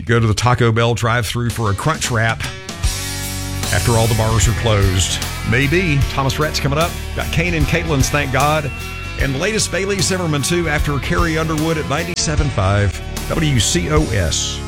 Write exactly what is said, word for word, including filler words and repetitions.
go to the Taco Bell drive-thru for a Crunch Wrap after all the bars are closed. Maybe. Thomas Rhett's coming up. Got Kane and Caitlin's Thank God. And the latest Bailey Zimmerman, too, after Carrie Underwood at ninety-seven point five W C O S.